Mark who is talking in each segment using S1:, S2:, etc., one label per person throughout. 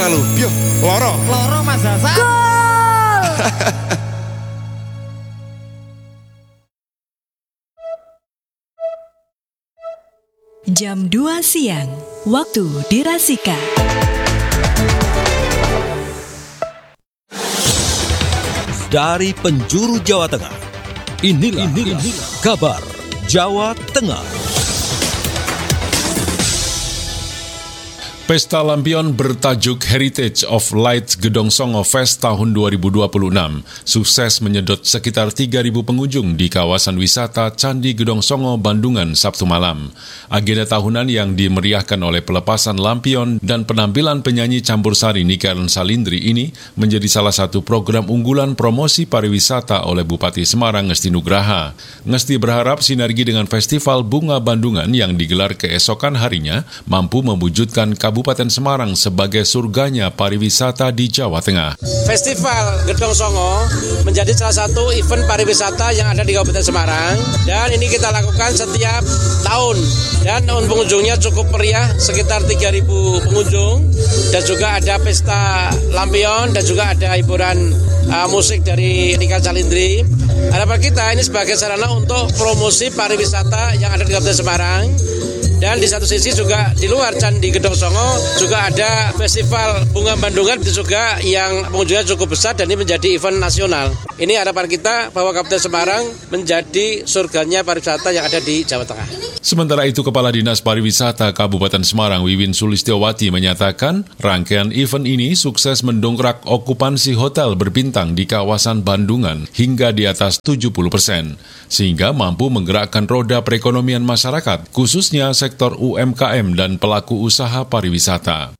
S1: melu. Yo, loro.
S2: Loro Mas Hasan.
S3: Gol!
S4: Jam 2 siang, waktu dirasika.
S5: Dari penjuru Jawa Tengah, inilah kabar Jawa Tengah.
S6: Pesta lampion bertajuk Heritage of Light Gedong Songo Fest tahun 2026 sukses menyedot sekitar 3.000 pengunjung di kawasan wisata Candi Gedong Songo, Bandungan, Sabtu malam. Agenda tahunan yang dimeriahkan oleh pelepasan lampion dan penampilan penyanyi campursari Nikaran Salindri ini menjadi salah satu program unggulan promosi pariwisata oleh Bupati Semarang Ngesti Nugraha. Ngesti berharap sinergi dengan Festival Bunga Bandungan yang digelar keesokan harinya mampu mewujudkan Kabupaten Semarang sebagai surganya pariwisata di Jawa Tengah.
S7: Festival Gedong Songo menjadi salah satu event pariwisata yang ada di Kabupaten Semarang dan ini kita lakukan setiap tahun dan pengunjungnya cukup meriah, sekitar 3.000 pengunjung dan juga ada pesta lampion dan juga ada hiburan musik dari Nikaran Salindri. Harapan kita ini sebagai sarana untuk promosi pariwisata yang ada di Kabupaten Semarang. Dan di satu sisi juga di luar Candi Gedong Songo juga ada Festival Bunga Bandungan itu juga yang pengunjungnya cukup besar dan ini menjadi event nasional. Ini harapan kita bahwa Kabupaten Semarang menjadi surganya pariwisata yang ada di Jawa Tengah.
S6: Sementara itu, Kepala Dinas Pariwisata Kabupaten Semarang Wiwin Sulistiowati menyatakan rangkaian event ini sukses mendongkrak okupansi hotel berbintang di kawasan Bandungan hingga di atas 70%, sehingga mampu menggerakkan roda perekonomian masyarakat, khususnya sektor UMKM dan pelaku usaha pariwisata.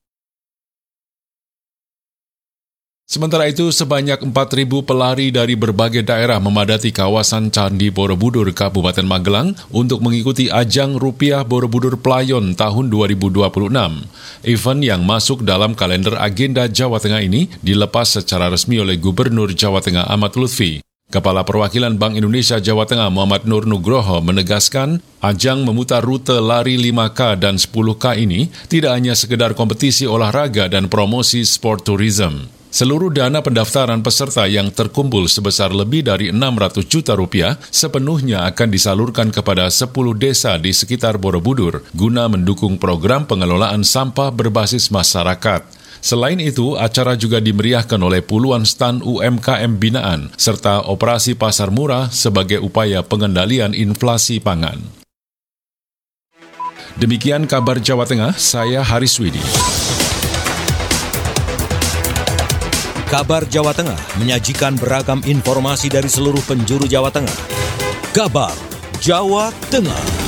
S6: Sementara itu, sebanyak 4.000 pelari dari berbagai daerah memadati kawasan Candi Borobudur, Kabupaten Magelang untuk mengikuti ajang Rupiah Borobudur Playon tahun 2026. Event yang masuk dalam kalender agenda Jawa Tengah ini dilepas secara resmi oleh Gubernur Jawa Tengah Ahmad Lutfi. Kepala Perwakilan Bank Indonesia Jawa Tengah Muhammad Nur Nugroho menegaskan, ajang memutar rute lari 5K dan 10K ini tidak hanya sekedar kompetisi olahraga dan promosi sport tourism. Seluruh dana pendaftaran peserta yang terkumpul sebesar lebih dari 600 juta rupiah sepenuhnya akan disalurkan kepada 10 desa di sekitar Borobudur guna mendukung program pengelolaan sampah berbasis masyarakat. Selain itu, acara juga dimeriahkan oleh puluhan stan UMKM binaan serta operasi pasar murah sebagai upaya pengendalian inflasi pangan. Demikian kabar Jawa Tengah, saya Haris Widi.
S5: Kabar Jawa Tengah menyajikan beragam informasi dari seluruh penjuru Jawa Tengah. Kabar Jawa Tengah.